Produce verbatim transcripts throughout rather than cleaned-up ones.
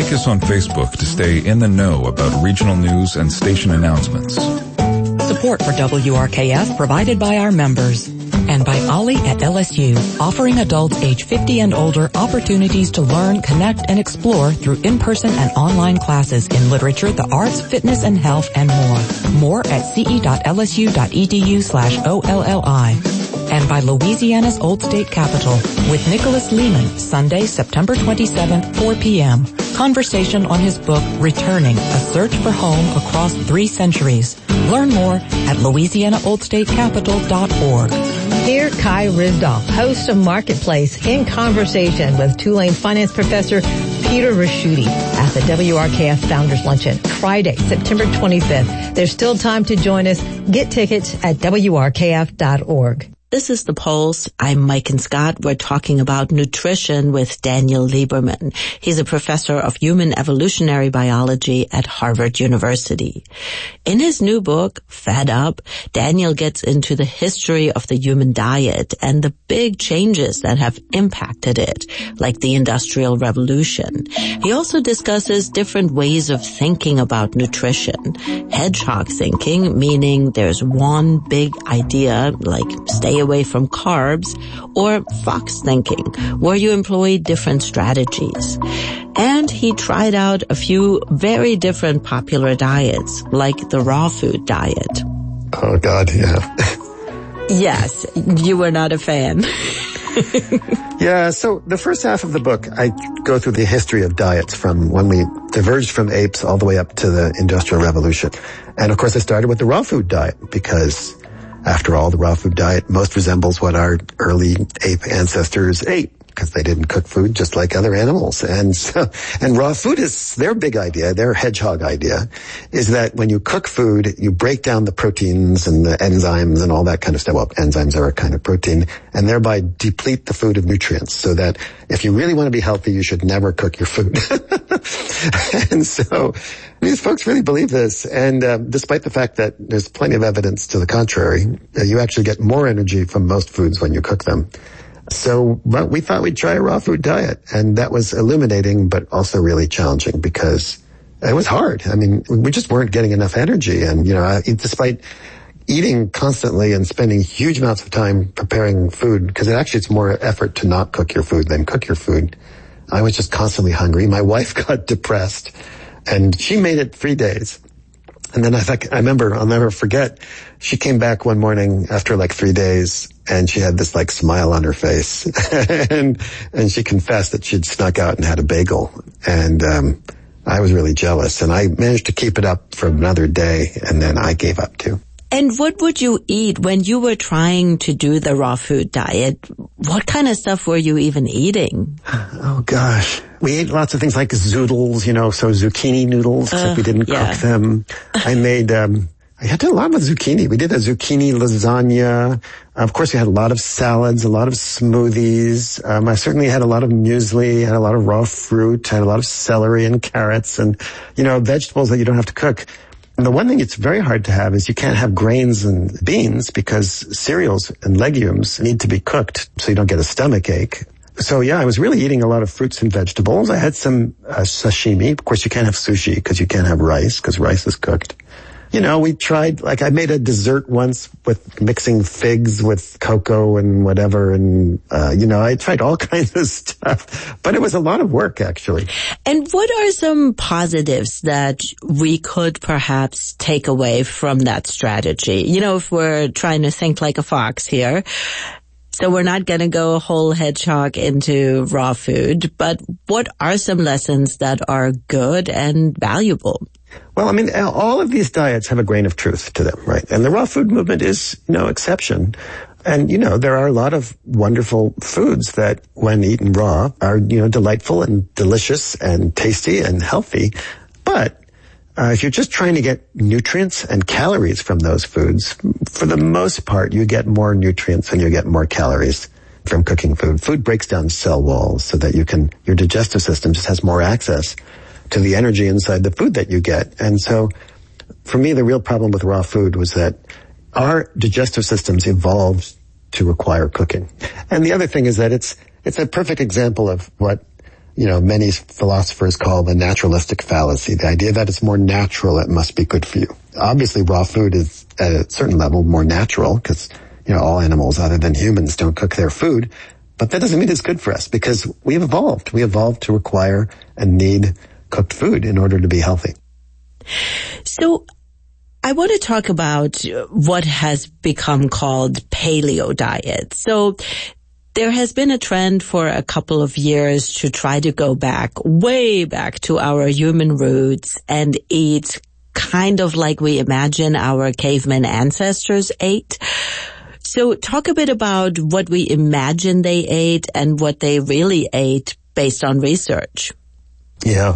Like us on Facebook to stay in the know about regional news and station announcements. Support for W R K F provided by our members. And by Ollie at L S U, offering adults age fifty and older opportunities to learn, connect, and explore through in-person and online classes in literature, the arts, fitness, and health, and more. More at ce.lsu.edu slash OLLI. And by Louisiana's Old State Capitol with Nicholas Lehman, Sunday, September twenty-seventh, four p.m. Conversation on his book, Returning, A Search for Home Across Three Centuries. Learn more at louisiana old state capitol dot org. Here, Kai Risdall, host of Marketplace, in conversation with Tulane finance professor Peter Ricchiuti at the W R K F Founders Luncheon, Friday, September twenty-fifth. There's still time to join us. Get tickets at W R K F dot org. This is The Pulse. I'm Mike and Scott. We're talking about nutrition with Daniel Lieberman. He's a professor of human evolutionary biology at Harvard University. In his new book, Fed Up, Daniel gets into the history of the human diet and the big changes that have impacted it, like the Industrial Revolution. He also discusses different ways of thinking about nutrition. Hedgehog thinking, meaning there's one big idea, like stay away from carbs, or fox thinking, where you employ different strategies. And he tried out a few very different popular diets, like the raw food diet. Oh, God, yeah. Yes, you were not a fan. Yeah, so the first half of the book, I go through the history of diets from when we diverged from apes all the way up to the Industrial Revolution. And, of course, I started with the raw food diet because, after all, the raw food diet most resembles what our early ape ancestors ate, because they didn't cook food just like other animals. And so, and raw food is their big idea, their hedgehog idea, is that when you cook food, you break down the proteins and the enzymes and all that kind of stuff. Well, enzymes are a kind of protein, and thereby deplete the food of nutrients, so that if you really want to be healthy, you should never cook your food. And so these folks really believe this. And uh, despite the fact that there's plenty of evidence to the contrary, uh, you actually get more energy from most foods when you cook them. So well, we thought we'd try a raw food diet, and that was illuminating, but also really challenging because it was hard. I mean, we just weren't getting enough energy. And, you know, despite eating constantly and spending huge amounts of time preparing food, because it actually it's more effort to not cook your food than cook your food, I was just constantly hungry. My wife got depressed, and she made it three days. And then I think, I remember, I'll never forget, she came back one morning after like three days and she had this like smile on her face and, and she confessed that she'd snuck out and had a bagel. And, um, I was really jealous, and I managed to keep it up for another day, and then I gave up too. And what would you eat when you were trying to do the raw food diet? What kind of stuff were you even eating? Oh, gosh. We ate lots of things like zoodles, you know, so zucchini noodles, except uh, we didn't yeah. cook them. I made, um, I had done a lot with zucchini. We did a zucchini lasagna. Of course, we had a lot of salads, a lot of smoothies. Um, I certainly had a lot of muesli, had a lot of raw fruit, had a lot of celery and carrots and, you know, vegetables that you don't have to cook. And the one thing it's very hard to have is you can't have grains and beans because cereals and legumes need to be cooked so you don't get a stomach ache. So yeah, I was really eating a lot of fruits and vegetables. I had some uh, sashimi. Of course, you can't have sushi because you can't have rice because rice is cooked. You know, we tried, like I made a dessert once with mixing figs with cocoa and whatever. And, uh, you know, I tried all kinds of stuff, but it was a lot of work actually. And what are some positives that we could perhaps take away from that strategy? You know, if we're trying to think like a fox here. So we're not going to go whole hedgehog into raw food, but what are some lessons that are good and valuable? Well, I mean, all of these diets have a grain of truth to them, right? And the raw food movement is no exception. And, you know, there are a lot of wonderful foods that, when eaten raw, are, you know, delightful and delicious and tasty and healthy. But uh, if you're just trying to get nutrients and calories from those foods, for the most part, you get more nutrients and you get more calories from cooking food. Food breaks down cell walls so that you can, your digestive system just has more access to the energy inside the food that you get. And so for me, the real problem with raw food was that our digestive systems evolved to require cooking. And the other thing is that it's, it's a perfect example of what, you know, many philosophers call the naturalistic fallacy, the idea that it's more natural, it must be good for you. Obviously, raw food is at a certain level more natural because, you know, all animals other than humans don't cook their food. But that doesn't mean it's good for us because we've evolved. We evolved to require and need cooked food in order to be healthy. So I want to talk about what has become called paleo diet. So there has been a trend for a couple of years to try to go back, way back to our human roots and eat kind of like we imagine our caveman ancestors ate. So talk a bit about what we imagine they ate and what they really ate based on research. Yeah.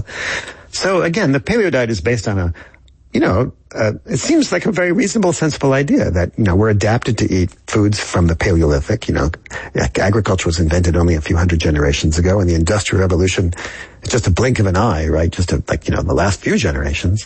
So again, the paleo diet is based on a, you know, uh, it seems like a very reasonable, sensible idea that, you know, we're adapted to eat foods from the Paleolithic. You know, agriculture was invented only a few hundred generations ago, and the Industrial Revolution, it's just a blink of an eye, right? Just a, like, you know, the last few generations.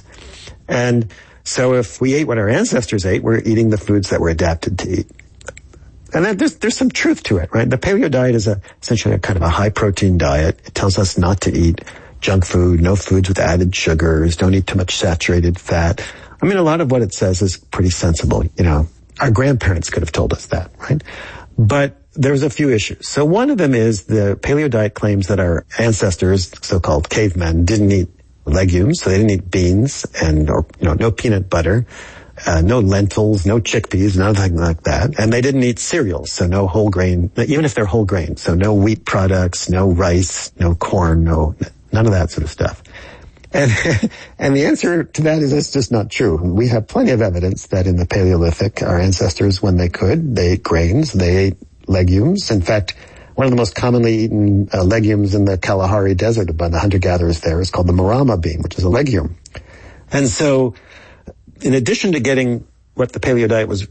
And so if we ate what our ancestors ate, we're eating the foods that we're adapted to eat. And then there's, there's some truth to it, right? The paleo diet is a, essentially a kind of a high protein diet. It tells us not to eat junk food, no foods with added sugars, don't eat too much saturated fat. I mean, a lot of what it says is pretty sensible. You know, our grandparents could have told us that, right? But there's a few issues. So one of them is the paleo diet claims that our ancestors, so-called cavemen, didn't eat legumes, so they didn't eat beans and, or, you know, no peanut butter. Uh, no lentils, no chickpeas, nothing like that. And they didn't eat cereals, so no whole grain, even if they're whole grain. So no wheat products, no rice, no corn, no, none of that sort of stuff. And, and the answer to that is it's just not true. We have plenty of evidence that in the Paleolithic, our ancestors, when they could, they ate grains, they ate legumes. In fact, one of the most commonly eaten uh, legumes in the Kalahari Desert by the hunter-gatherers there is called the marama bean, which is a legume. And so, in addition to getting what the paleo diet was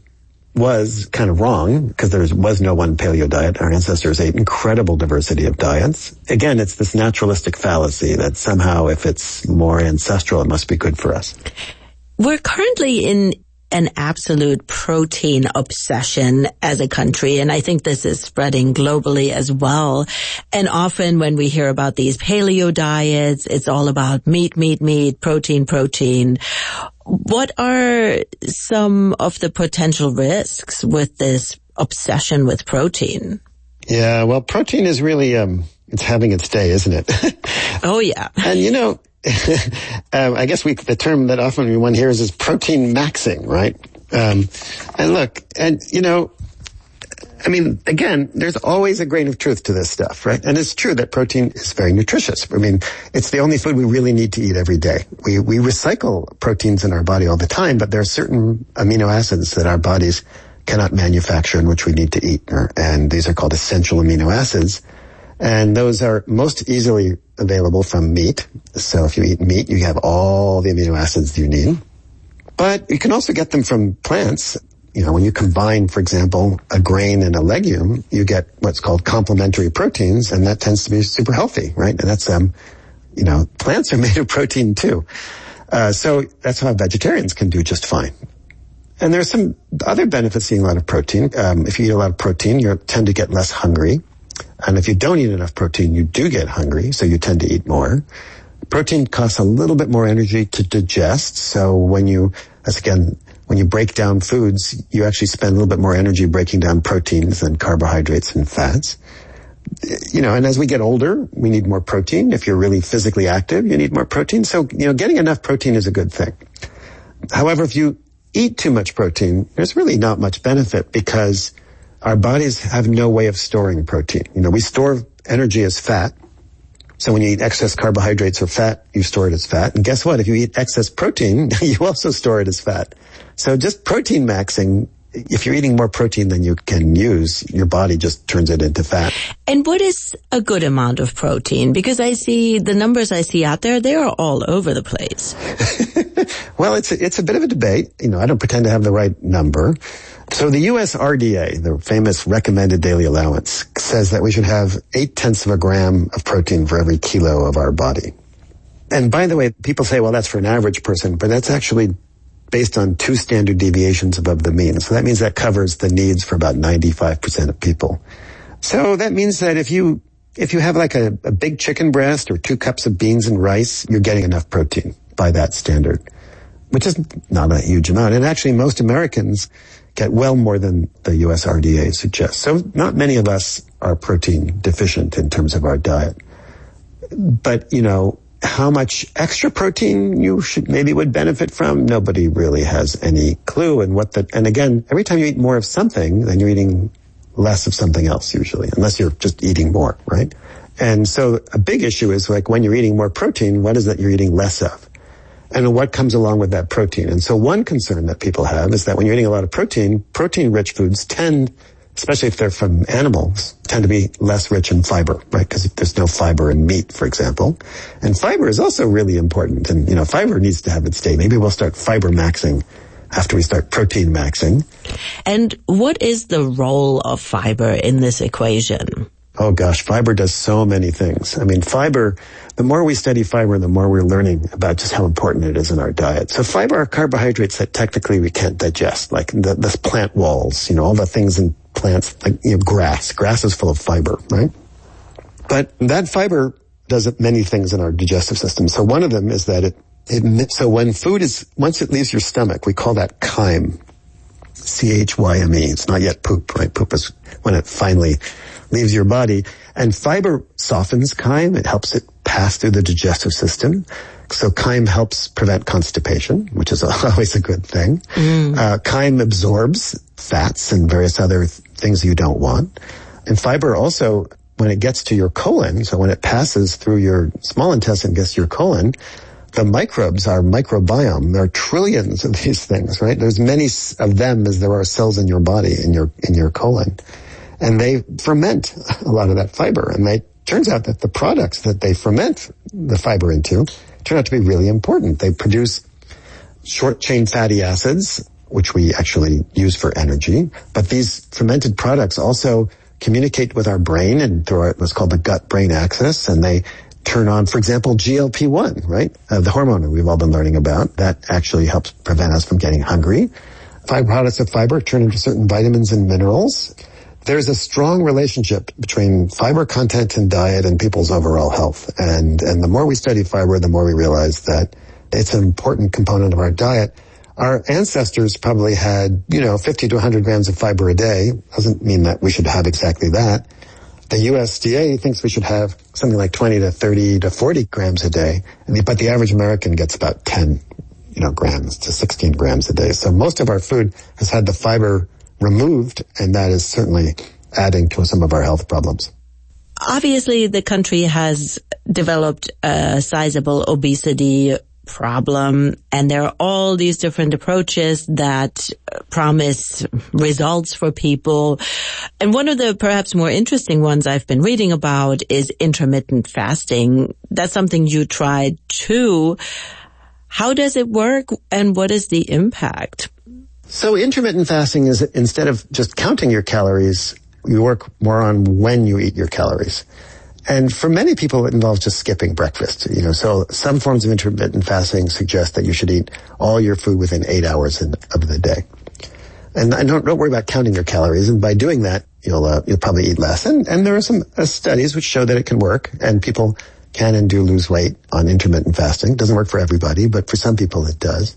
was kind of wrong, because there was no one paleo diet, our ancestors ate incredible diversity of diets. Again, it's this naturalistic fallacy that somehow if it's more ancestral, it must be good for us. We're currently in an absolute protein obsession as a country, and I think this is spreading globally as well. And often when we hear about these paleo diets, it's all about meat, meat, meat, protein, protein. What are some of the potential risks with this obsession with protein? Yeah, well, protein is really, um, it's having its day, isn't it? Oh, yeah. And, you know, um, I guess we, the term that often one hears is protein maxing, right? Um, and look, and, you know, I mean, again, there's always a grain of truth to this stuff, right? And it's true that protein is very nutritious. I mean, it's the only food we really need to eat every day. We, we recycle proteins in our body all the time, but there are certain amino acids that our bodies cannot manufacture and which we need to eat. And these are called essential amino acids. And those are most easily available from meat. So if you eat meat, you have all the amino acids you need. But you can also get them from plants. You know, when you combine, for example, a grain and a legume, you get what's called complementary proteins, and that tends to be super healthy, right? And that's, um, you know, plants are made of protein too. Uh, so that's how vegetarians can do just fine. And there's some other benefits to eating a lot of protein. Um, if you eat a lot of protein, you tend to get less hungry. And if you don't eat enough protein, you do get hungry, so you tend to eat more. Protein costs a little bit more energy to digest, so when you, as again, when you break down foods, you actually spend a little bit more energy breaking down proteins than carbohydrates and fats. You know, and as we get older, we need more protein. If you're really physically active, you need more protein. So, you know, getting enough protein is a good thing. However, if you eat too much protein, there's really not much benefit because our bodies have no way of storing protein. You know, we store energy as fat. So when you eat excess carbohydrates or fat, you store it as fat. And guess what? If you eat excess protein, you also store it as fat. So just protein maxing, if you're eating more protein than you can use, your body just turns it into fat. And what is a good amount of protein? Because I see the numbers I see out there, they are all over the place. Well, it's a, it's a bit of a debate. You know, I don't pretend to have the right number. So the U S R D A, the famous recommended daily allowance, says that we should have eight tenths of a gram of protein for every kilo of our body. And by the way, people say, well, that's for an average person, but that's actually based on two standard deviations above the mean. So that means that covers the needs for about ninety-five percent of people. So that means that if you if you have like a, a big chicken breast or two cups of beans and rice, you're getting enough protein by that standard, which is not a huge amount. And actually, most Americans get well more than the U S R D A suggests. So not many of us are protein deficient in terms of our diet. But, you know, how much extra protein you should maybe would benefit from, nobody really has any clue. And what the, and again, every time you eat more of something, then you're eating less of something else usually, unless you're just eating more, right? And so a big issue is like when you're eating more protein, what is it you're eating less of? And what comes along with that protein? And so one concern that people have is that when you're eating a lot of protein, protein-rich foods tend, especially if they're from animals, tend to be less rich in fiber, right? Because there's no fiber in meat, for example. And fiber is also really important. And, you know, fiber needs to have its day. Maybe we'll start fiber maxing after we start protein maxing. And what is the role of fiber in this equation? Oh gosh, fiber does so many things. I mean, fiber, the more we study fiber, the more we're learning about just how important it is in our diet. So fiber are carbohydrates that technically we can't digest, like the, the plant walls, you know, all the things in plants, like, you know, grass. Grass is full of fiber, right? But that fiber does many things in our digestive system. So one of them is that it, it, so when food is, once it leaves your stomach, we call that chyme. C H Y M E. It's not yet poop, right? Poop is when it finally leaves your body. And fiber softens chyme. It helps it pass through the digestive system. So chyme helps prevent constipation, which is always a good thing. Mm. Uh, chyme absorbs fats and various other th- things you don't want. And fiber also, when it gets to your colon, so when it passes through your small intestine, gets to your colon, the microbes, our microbiome, there are trillions of these things, right? There's many of them as there are cells in your body, in your, in your colon. And they ferment a lot of that fiber. And they, turns out that the products that they ferment the fiber into turn out to be really important. They produce short-chain fatty acids, which we actually use for energy. But these fermented products also communicate with our brain and through what's called the gut-brain axis. And they turn on, for example, G L P one, right? Uh, the hormone we've all been learning about. That actually helps prevent us from getting hungry. Fiber products of fiber turn into certain vitamins and minerals. There's a strong relationship between fiber content in diet and people's overall health. And, and the more we study fiber, the more we realize that it's an important component of our diet. Our ancestors probably had, you know, fifty to one hundred grams of fiber a day. Doesn't mean that we should have exactly that. The U S D A thinks we should have something like twenty to thirty to forty grams a day. But the average American gets about ten, you know, grams to sixteen grams a day. So most of our food has had the fiber removed, and that is certainly adding to some of our health problems. Obviously, the country has developed a sizable obesity problem, and there are all these different approaches that promise results for people. And one of the perhaps more interesting ones I've been reading about is intermittent fasting. That's something you tried too. How does it work, and what is the impact? So intermittent fasting is, instead of just counting your calories, you work more on when you eat your calories. And for many people, it involves just skipping breakfast. You know, so some forms of intermittent fasting suggest that you should eat all your food within eight hours in, of the day. And don't, don't worry about counting your calories. And by doing that, you'll uh, you'll probably eat less. And, and there are some uh, studies which show that it can work, and people can and do lose weight on intermittent fasting. It doesn't work for everybody, but for some people it does.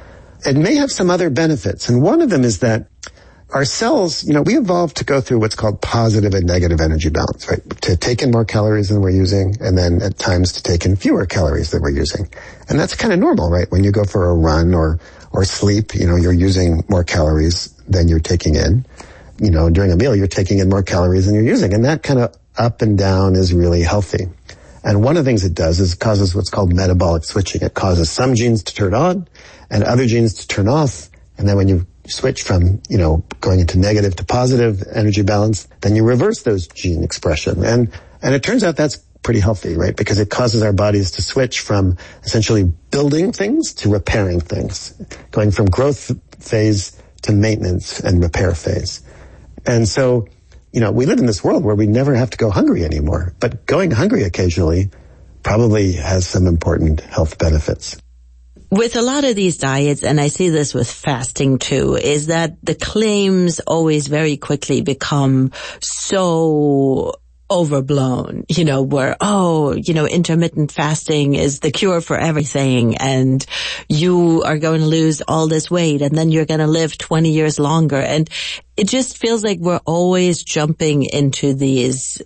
It may have some other benefits, and one of them is that our cells, you know, we evolved to go through what's called positive and negative energy balance, right? To take in more calories than we're using, and then at times to take in fewer calories than we're using. And that's kind of normal, right? When you go for a run or, or sleep, you know, you're using more calories than you're taking in. You know, during a meal, you're taking in more calories than you're using. And that kind of up and down is really healthy. And one of the things it does is it causes what's called metabolic switching. It causes some genes to turn on and other genes to turn off. And then when you switch from, you know, going into negative to positive energy balance, then you reverse those gene expression. And, and it turns out that's pretty healthy, right? Because it causes our bodies to switch from essentially building things to repairing things, going from growth phase to maintenance and repair phase. And so, you know, we live in this world where we never have to go hungry anymore, but going hungry occasionally probably has some important health benefits. With a lot of these diets, and I see this with fasting too, is that the claims always very quickly become so overblown, you know, where, oh, you know, intermittent fasting is the cure for everything and you are going to lose all this weight and then you're going to live twenty years longer. And it just feels like we're always jumping into these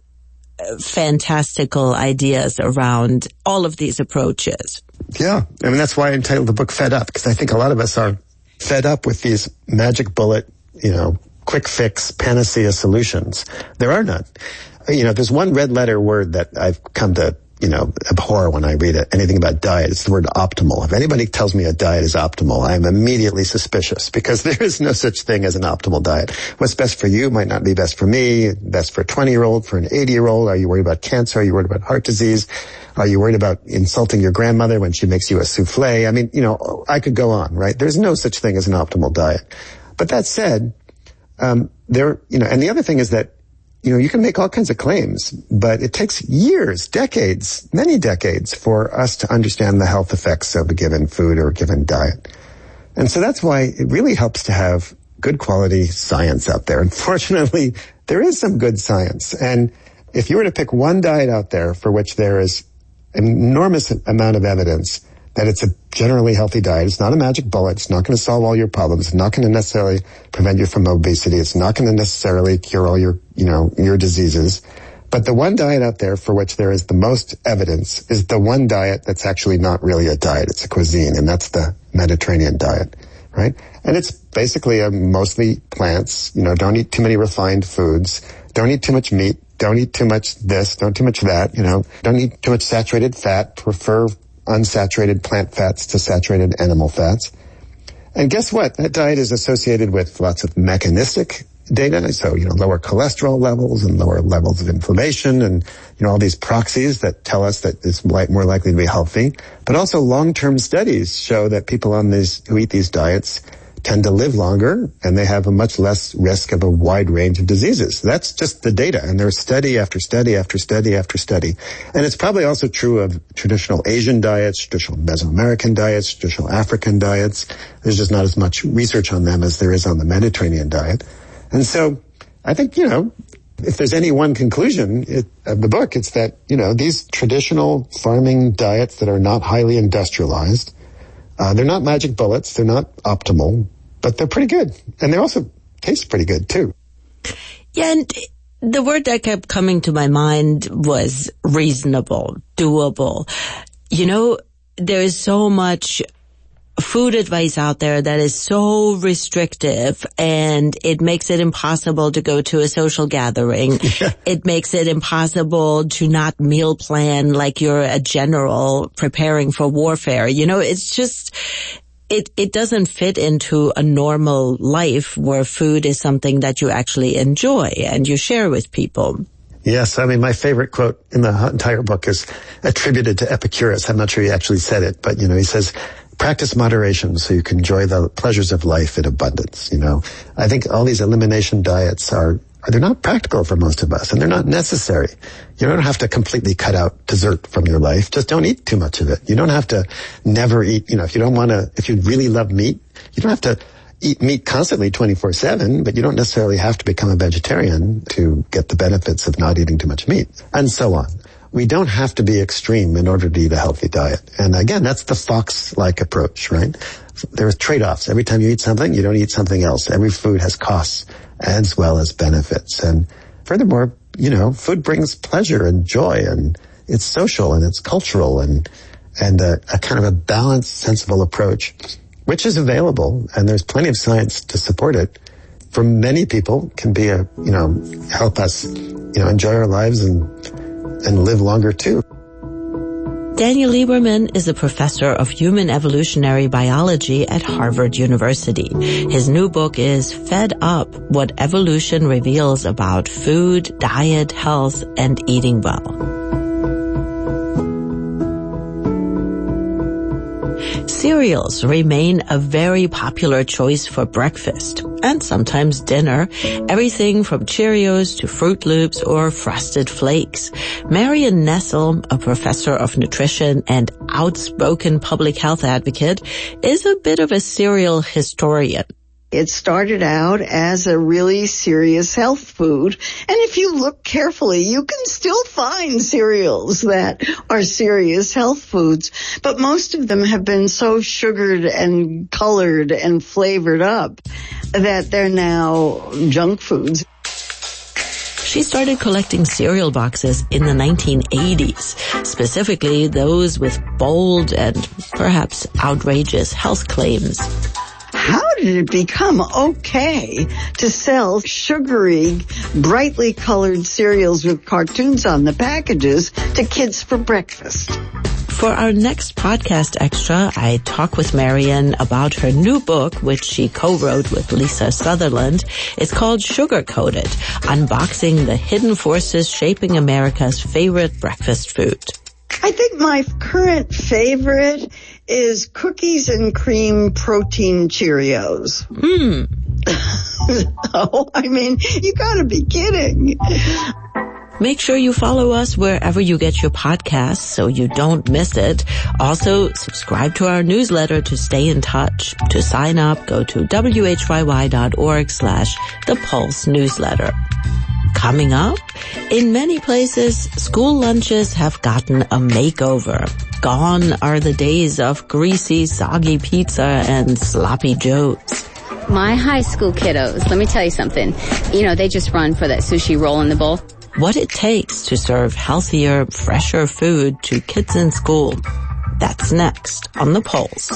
fantastical ideas around all of these approaches. Yeah. I mean, that's why I entitled the book Fed Up, because I think a lot of us are fed up with these magic bullet, you know, quick fix panacea solutions. There are none. You know, there's one red letter word that I've come to, you know, abhor when I read it, anything about diet. It's the word optimal. If anybody tells me a diet is optimal, I'm immediately suspicious because there is no such thing as an optimal diet. What's best for you might not be best for me, best for a twenty-year-old, for an eighty-year-old. Are you worried about cancer? Are you worried about heart disease? Are you worried about insulting your grandmother when she makes you a souffle? I mean, you know, I could go on, right? There's no such thing as an optimal diet. But that said, um, there, you know, and the other thing is that, you know, you can make all kinds of claims, but it takes years, decades, many decades for us to understand the health effects of a given food or a given diet. And so that's why it really helps to have good quality science out there. Unfortunately, there is some good science. And if you were to pick one diet out there for which there is an enormous amount of evidence that it's a generally healthy diet. It's not a magic bullet. It's not going to solve all your problems. It's not going to necessarily prevent you from obesity. It's not going to necessarily cure all your, you know, your diseases. But the one diet out there for which there is the most evidence is the one diet that's actually not really a diet. It's a cuisine, and that's the Mediterranean diet, right? And it's basically a mostly plants. You know, don't eat too many refined foods. Don't eat too much meat. Don't eat too much this. Don't too much that. You know, don't eat too much saturated fat. Prefer unsaturated plant fats to saturated animal fats. And guess what? That diet is associated with lots of mechanistic data. So, you know, lower cholesterol levels and lower levels of inflammation and, you know, all these proxies that tell us that it's more likely to be healthy. But also long-term studies show that people on these, who eat these diets tend to live longer and they have a much less risk of a wide range of diseases. That's just the data. And there's study after study after study after study. And it's probably also true of traditional Asian diets, traditional Mesoamerican diets, traditional African diets. There's just not as much research on them as there is on the Mediterranean diet. And so I think, you know, if there's any one conclusion it, of the book, it's that, you know, these traditional farming diets that are not highly industrialized, Uh, they're not magic bullets. They're not optimal, but they're pretty good. And they also taste pretty good, too. Yeah, and the word that kept coming to my mind was reasonable, doable. You know, there is so much food advice out there that is so restrictive, and it makes it impossible to go to a social gathering. Yeah. It makes it impossible to not meal plan like you're a general preparing for warfare. You know, it's just, it, it doesn't fit into a normal life where food is something that you actually enjoy and you share with people. Yes, I mean, my favorite quote in the entire book is attributed to Epicurus. I'm not sure he actually said it, but, you know, he says, practice moderation so you can enjoy the pleasures of life in abundance, you know. I think all these elimination diets are, are, they're not practical for most of us, and they're not necessary. You don't have to completely cut out dessert from your life. Just don't eat too much of it. You don't have to never eat, you know, if you don't want to, if you really love meat, you don't have to eat meat constantly twenty-four seven, but you don't necessarily have to become a vegetarian to get the benefits of not eating too much meat, and so on. We don't have to be extreme in order to eat a healthy diet. And again, that's the Fox-like approach, right? There's trade-offs. Every time you eat something, you don't eat something else. Every food has costs as well as benefits. And furthermore, you know, food brings pleasure and joy, and it's social and it's cultural, and, and a, a kind of a balanced, sensible approach, which is available, and there's plenty of science to support it. For many people, can be a, you know, help us, you know, enjoy our lives and, and live longer too. Daniel Lieberman is a professor of human evolutionary biology at Harvard University. His new book is Fed Up: What Evolution Reveals About Food, Diet, Health, and Eating Well. Cereals remain a very popular choice for breakfast and sometimes dinner, everything from Cheerios to Fruit Loops or Frosted Flakes. Marion Nestle, a professor of nutrition and outspoken public health advocate, is a bit of a cereal historian. It started out as a really serious health food. And if you look carefully, you can still find cereals that are serious health foods. But most of them have been so sugared and colored and flavored up that they're now junk foods. She started collecting cereal boxes in the nineteen eighties, specifically those with bold and perhaps outrageous health claims. How did it become okay to sell sugary, brightly colored cereals with cartoons on the packages to kids for breakfast? For our next podcast extra, I talk with Marian about her new book, which she co-wrote with Lisa Sutherland. It's called Sugar Coated, Unboxing the Hidden Forces Shaping America's Favorite Breakfast Food. I think my current favorite is cookies and cream protein Cheerios. Hmm. Oh, I mean, you gotta be kidding. Make sure you follow us wherever you get your podcasts so you don't miss it. Also, subscribe to our newsletter to stay in touch. To sign up, go to W H Y Y dot org slash The Pulse Newsletter. Coming up, in many places, school lunches have gotten a makeover. Gone are the days of greasy, soggy pizza and sloppy joes. My high school kiddos, let me tell you something. You know, they just run for that sushi roll in the bowl. What it takes to serve healthier, fresher food to kids in school. That's next on The Pulse.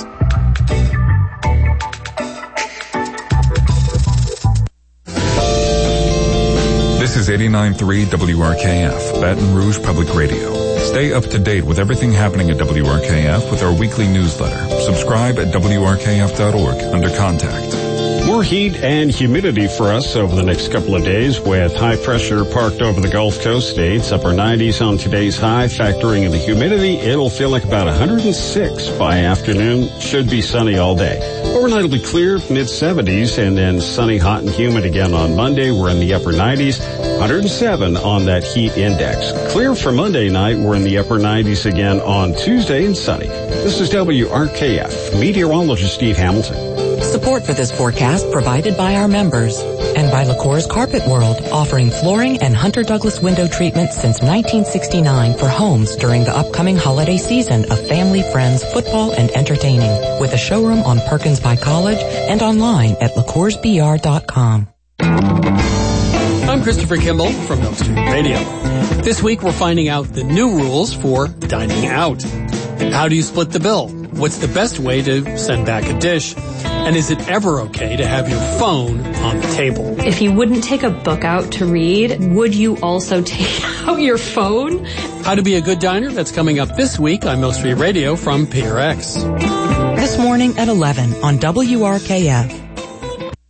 This is eighty-nine point three W R K F, Baton Rouge Public Radio. Stay up to date with everything happening at W R K F with our weekly newsletter. Subscribe at W R K F dot org under Contact. More heat and humidity for us over the next couple of days with high pressure parked over the Gulf Coast states. Upper nineties on today's high. Factoring in the humidity, it'll feel like about one hundred six by afternoon. Should be sunny all day. Overnight will be clear, mid seventies, and then sunny, hot, and humid again on Monday. We're in the upper nineties. one hundred seven on that heat index. Clear for Monday night. We're in the upper nineties again on Tuesday and sunny. This is W R K F. Meteorologist Steve Hamilton. Support for this forecast provided by our members and by LaCour's Carpet World, offering flooring and Hunter Douglas window treatment since nineteen sixty-nine for homes during the upcoming holiday season of family, friends, football, and entertaining, with a showroom on Perkins by College and online at lacours b r dot com. I'm Christopher Kimball from Milk Street Radio. This week we're finding out the new rules for dining out. How do you split the bill? What's the best way to send back a dish? And is it ever okay to have your phone on the table? If you wouldn't take a book out to read, would you also take out your phone? How to be a good diner? That's coming up this week on Milk Street Radio from P R X. This morning at eleven on W R K F.